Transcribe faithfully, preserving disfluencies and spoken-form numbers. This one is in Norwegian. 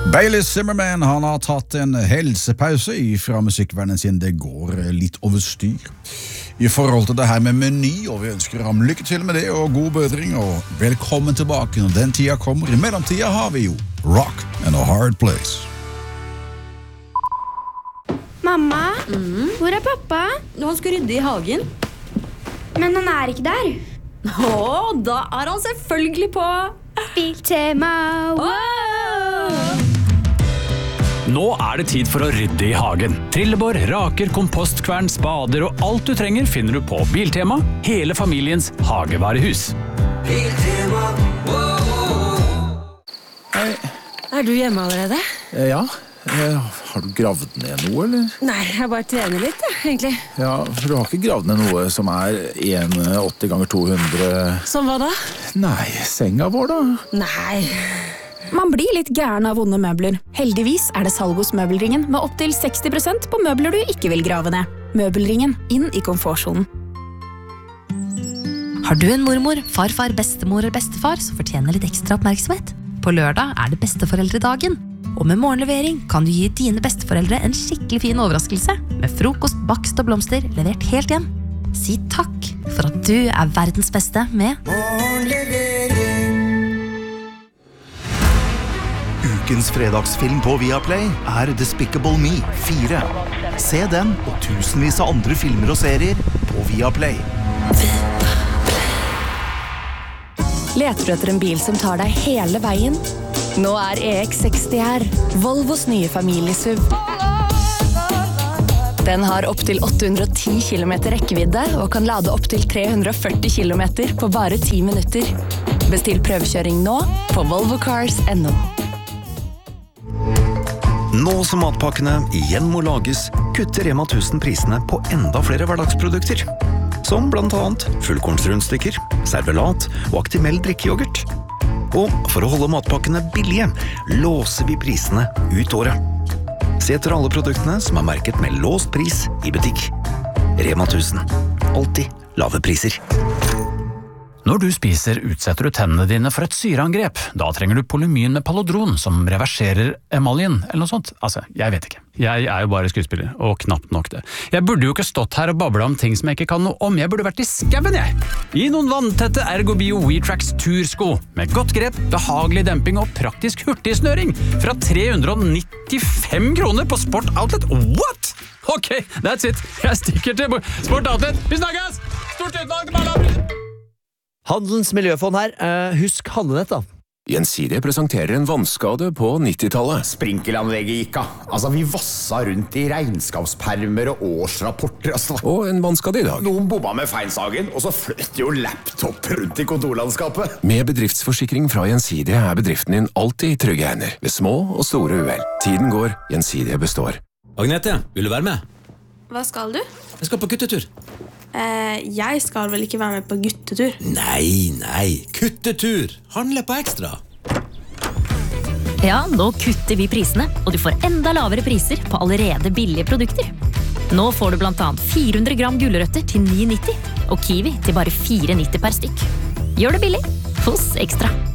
Bailey Zimmerman, han har tatt en helsepause fra musikkverden sin. Det går litt over styr i forhold til det her med meny, og vi ønsker ham lykke til med det, og god bedring, og velkommen tilbake når den tida kommer. I mellomtida har vi jo Rock and a Hard Place. Mamma, mm. hvor er pappa? Han skal rydde i hagen. Men han er ikke der. Åh, da er han selvfølgelig på Biltema. Wow! Nå er det tid for å rydde i hagen. Trillebår, raker, kompostkvern, spader og alt du trenger finner du på Biltema, hele familiens hagevarehus. Biltema, Hei. Er du hjemme allerede? Ja, har du gravd ned noe, eller? Nei, jeg bare trener litt, ja, egentlig. Ja, for du har ikke gravd ned noe som er en komma åtti ganger to hundre... Som hva da? Nei, senga vår da? Nei... Man blir litt gæren av vonde møbler. Heldigvis er det salg hos Møbelringen med opp til seksti prosent på møbler du ikke vil grave ned. Møbelringen, inn i komfortsonen. Har du en mormor, farfar, bestemor eller bestefar som fortjener litt ekstra oppmerksomhet? På lørdag er det besteforeldredagen. Og med morgenlevering kan du gi dine besteforeldre en skikkelig fin overraskelse med frokost, bakst og blomster levert helt hjem. Si takk for at du er verdens beste med Ukens fredagsfilm på Viaplay er Despicable Me fire. Se den og tusenvis av andre filmer og serier på Viaplay. Leter du etter en bil som tar deg hele veien? Nå er E X seksti her, Volvos nye familiesuv. Den har opp til åtte hundre og ti kilometer rekkevidde og kan lade opp til tre hundre og førti kilometer på bare ti minutter. Bestill prøvekjøring nå på volvo cars punktum no. Nå som matpakkene igjen må lages, kutter Rema tusen prisene på enda flere hverdagsprodukter. Som blant annet fullkornsrundstykker, servelat og Actimel drikkejoghurt. Og for å holde matpakkene billige, låser vi prisene ut året. Se etter alle produktene som er merket med låst pris i butikk. Rema tusen. Alltid lave priser. Når du spiser, utsetter du tennene dine for et syreangrep. Da trenger du polymyn med palodron, som reverserer emaljen, eller noe sånt. Altså, jeg vet ikke. Jeg er jo bare skuespiller, og knapt nok det. Jeg burde jo ikke stått her og babla om ting som jeg ikke kan noe om. Jeg burde vært i skaven, jeg! I noen vanntette Ergobio WeTrax tursko, med godt grep, behagelig demping og praktisk hurtigsnøring, fra tre hundre og nittifem kroner på Sport Outlet. What?! Ok, that's it. Jeg stikker til Sport Outlet. Vi snakkes! Stort utvalg til bare Handelens miljøfond her. Uh, husk handlenett da. Gjensidige presenterer en vannskade på nittitallet. Sprinkelanlegget gikk av. Altså, vi vassa rundt i regnskapspermer og årsrapporter. Altså. Og en vannskade i dag. Noen bomba med feilsagen, og så fløtt jo laptop rundt i kontorlandskapet. Med bedriftsforsikring fra Gjensidige er bedriften din alltid i trygge hender, ved små og store uhell. Tiden går, Gjensidige består. Agnete, vil du være med? Hva skal du? Jeg skal på guttetur. Eh, jeg skal vel ikke være med på guttetur? Nei, nei, kuttetur. Handle på ekstra. Ja, nå kutter vi prisene, og du får enda lavere priser på allerede billige produkter. Nå får du blant annet fire hundre gram gulrøtter til ni nitti, og kiwi til bare fire nitti per stykk. Gjør det billig hos Ekstra.